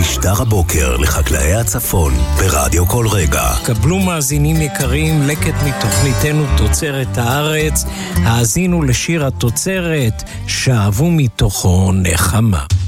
משדר הבוקר לחקלאי הצפון ברדיו כל רגע. קבלו מאזינים יקרים לקט מתוכניתנו תוצרת הארץ. האזינו לשיר התוצרת, שאבו מתוכו נחמה.